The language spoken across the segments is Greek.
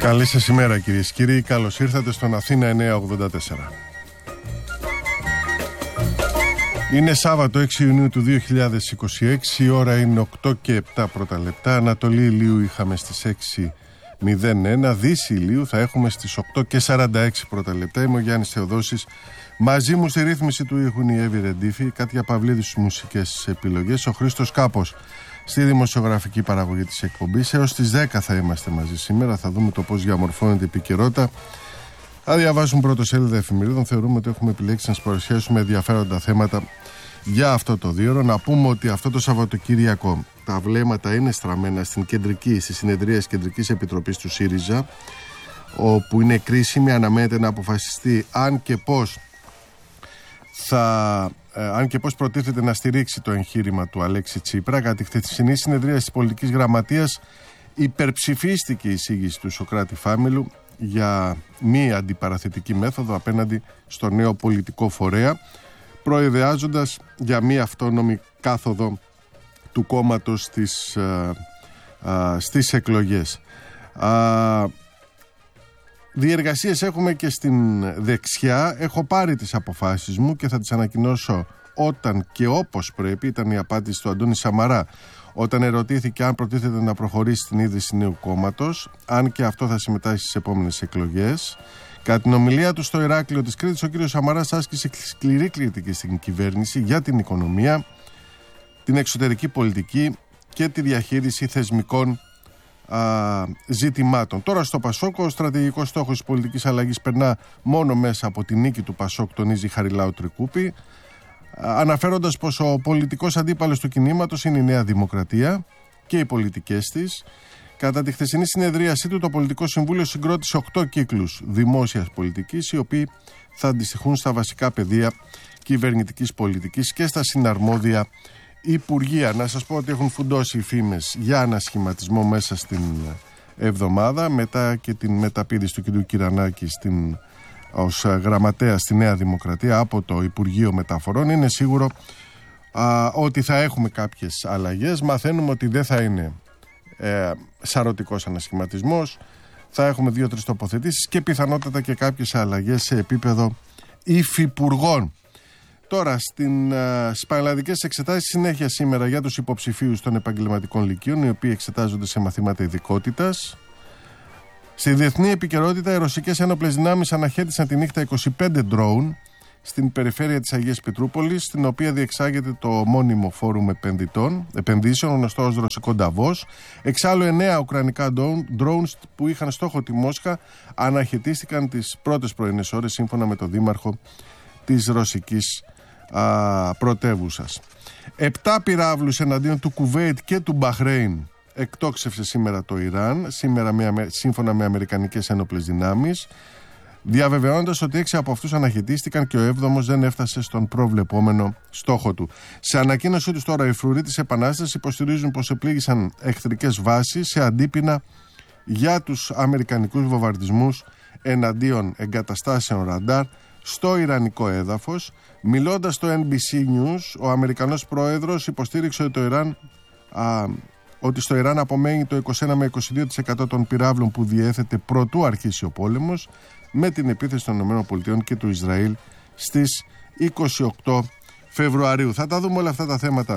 Καλή σας ημέρα κυρίες και κύριοι, καλώς ήρθατε στον Αθήνα 984. Είναι Σάββατο 6 Ιουνίου του 2026, η ώρα είναι 8 και 7 πρώτα λεπτά. Ανατολή ηλίου είχαμε στις 6:01, δύση ηλίου θα έχουμε στις 8 και 46 πρώτα λεπτά. Είμαι ο Γιάννης Θεοδόσης, μαζί μου στη ρύθμιση του ήχου η Εύη Ρεντίφη, Κάτια Παυλίδη στις μουσικές επιλογές, ο Χρήστος Κάπος στη δημοσιογραφική παραγωγή της εκπομπής. Έως τις 10 θα είμαστε μαζί σήμερα, θα δούμε το πώς διαμορφώνεται η επικαιρότητα. Θα διαβάσουμε πρωτοσέλιδα εφημερίδων. Θεωρούμε ότι έχουμε επιλέξει να σας παρουσιάσουμε ενδιαφέροντα θέματα για αυτό το δίωρο. Να πούμε ότι αυτό το Σαββατοκύριακο τα βλέμματα είναι στραμμένα στη συνεδρία της Κεντρικής Επιτροπής του ΣΥΡΙΖΑ, όπου είναι κρίσιμη, αναμένεται να αποφασιστεί αν και πώς προτίθεται να στηρίξει το εγχείρημα του Αλέξη Τσίπρα. Κατά τη χθεσινή συνεδρία της Πολιτικής Γραμματείας υπερψηφίστηκε η εισήγηση του Σωκράτη Φάμιλου για μη αντιπαραθετική μέθοδο απέναντι στο νέο πολιτικό φορέα, προειδεάζοντας για μη αυτόνομη κάθοδο του κόμματος στις εκλογές. Διεργασίες έχουμε και στην δεξιά. Έχω πάρει τις αποφάσεις μου και θα τις ανακοινώσω όταν και όπως πρέπει. Ήταν η απάντηση του Αντώνη Σαμαρά όταν ερωτήθηκε αν προτίθεται να προχωρήσει στην ίδρυση νέου κόμματος, αν και αυτό θα συμμετάσχει στις επόμενες εκλογές. Κατά την ομιλία του στο Ηράκλειο της Κρήτης, ο κ. Σαμαράς άσκησε σκληρή κριτική στην κυβέρνηση για την οικονομία, την εξωτερική πολιτική και τη διαχείριση θεσμικών ζητημάτων. Τώρα στο Πασόκ, ο στρατηγικός στόχος της πολιτικής αλλαγής περνά μόνο μέσα από τη νίκη του Πασόκ, τονίζει Χαριλάου Τρικούπη, αναφέροντας πως ο πολιτικός αντίπαλος του κινήματος είναι η Νέα Δημοκρατία και οι πολιτικές της. Κατά τη χθεσινή συνεδρίασή του, το Πολιτικό Συμβούλιο συγκρότησε 8 κύκλους δημόσιας πολιτικής, οι οποίοι θα αντιστοιχούν στα βασικά πεδία κυβερνητικής πολιτικής και στα συναρμόδια υπουργεία. Να σας πω ότι έχουν φουντώσει οι φήμες για ανασχηματισμό μέσα στην εβδομάδα, μετά και την μεταπήδηση του κ. Κυρανάκη ως γραμματέα στη Νέα Δημοκρατία από το Υπουργείο Μεταφορών. Είναι σίγουρο ότι θα έχουμε κάποιες αλλαγές. Μαθαίνουμε ότι δεν θα είναι σαρωτικός ανασχηματισμός. Θα έχουμε 2-3 τοποθετήσεις και πιθανότατα και κάποιες αλλαγές σε επίπεδο υφυπουργών. Τώρα, στις πανελλαδικές εξετάσεις συνέχεια σήμερα για τους υποψηφίους των επαγγελματικών λυκείων, οι οποίοι εξετάζονται σε μαθήματα ειδικότητας. Στη διεθνή επικαιρότητα, οι ρωσικές ένοπλες δυνάμεις αναχέτησαν τη νύχτα 25 ντρόουν στην περιφέρεια της Αγίας Πετρούπολης, στην οποία διεξάγεται το μόνιμο φόρουμ επενδύσεων, γνωστό ως ρωσικό Νταβός. Εξάλλου, 9 ουκρανικά ντρόουν που είχαν στόχο τη Μόσχα αναχαιτίστηκαν τις πρώτες πρωινές ώρες, σύμφωνα με τον δήμαρχο της ρωσικής πρωτεύουσας. 7 πυράβλους εναντίον του Κουβέιτ και του Μπαχρέιν εκτόξευσε σήμερα το Ιράν, σύμφωνα με αμερικανικές ένοπλες δυνάμεις, διαβεβαιώντας ότι 6 από αυτούς αναχαιτίστηκαν και ο 7ος δεν έφτασε στον προβλεπόμενο στόχο του. Σε ανακοίνωσή τους τώρα, οι φρουροί της Επανάστασης υποστηρίζουν πως επλήγησαν εχθρικές βάσεις σε αντίπεινα για τους αμερικανικούς βομβαρδισμούς εναντίον εγκαταστάσεων ραντάρ στο ιρανικό έδαφος. Μιλώντας στο NBC News, ο Αμερικανός πρόεδρος υποστήριξε ότι στο Ιράν απομένει το 21 με 22% των πυράβλων που διέθετε προτού αρχίσει ο πόλεμος, με την επίθεση των ΗΠΑ και του Ισραήλ στις 28 Φεβρουαρίου. Θα τα δούμε όλα αυτά τα θέματα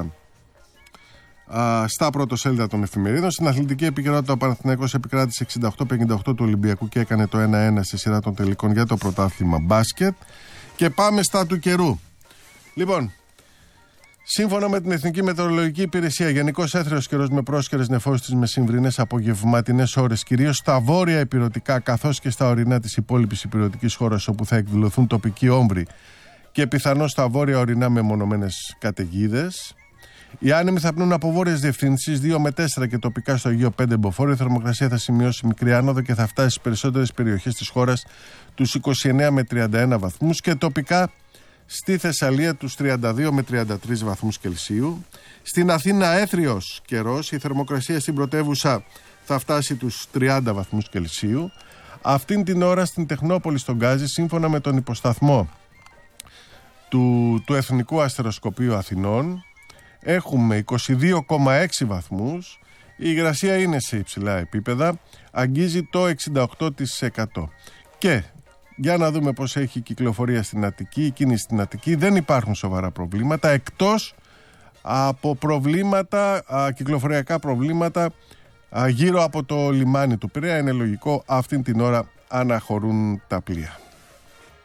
στα πρωτοσέλιδα των εφημερίδων. Στην αθλητική επικαιρότητα, ο Παναθηναϊκός επικράτησε 68-58 του Ολυμπιακού και έκανε το 1-1 στη σειρά των τελικών για το πρωτάθλημα μπάσκετ. Και πάμε στα του καιρού. Λοιπόν, σύμφωνα με την Εθνική Μετεωρολογική Υπηρεσία, γενικός έθριος καιρός με πρόσκαιρες νεφώσεις τις μεσημβρινές απογευματινές ώρες, κυρίως στα βόρεια ηπειρωτικά καθώς και στα ορεινά της υπόλοιπης ηπειρωτικής χώρας, όπου θα εκδηλωθούν τοπικοί όμβροι και πιθανώς στα βόρεια ορεινά μεμονωμένες καταιγίδες. Οι άνεμοι θα πνούν από βόρειες διευθύνσεις 2 με 4 και τοπικά στο Αιγαίο 5 μποφόρ. Η θερμοκρασία θα σημειώσει μικρή άνοδο και θα φτάσει στις περισσότερες περιοχές της χώρας τους 29 με 31 βαθμούς και τοπικά στη Θεσσαλία τους 32 με 33 βαθμούς Κελσίου. Στην Αθήνα έθριος καιρός, η θερμοκρασία στην πρωτεύουσα θα φτάσει τους 30 βαθμούς Κελσίου. Αυτήν την ώρα στην Τεχνόπολη στον Γκάζι, σύμφωνα με τον υποσταθμό του Εθνικού Αστεροσκοπείου Αθηνών, έχουμε 22,6 βαθμούς Η υγρασία είναι σε υψηλά επίπεδα, αγγίζει το 68%. Και για να δούμε πώς έχει κυκλοφορία στην Αττική, η κίνηση στην Αττική, δεν υπάρχουν σοβαρά προβλήματα, εκτός από προβλήματα, κυκλοφοριακά προβλήματα γύρω από το λιμάνι του Πειραιά. Είναι λογικό, αυτήν την ώρα αναχωρούν τα πλοία.